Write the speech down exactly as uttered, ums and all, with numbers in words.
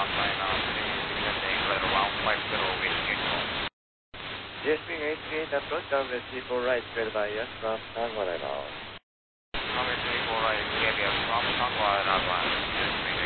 line on three six clear around five zero with neutral. Yes, being eight three eight approach, W C four right, cleared by yes, cross, and whatever.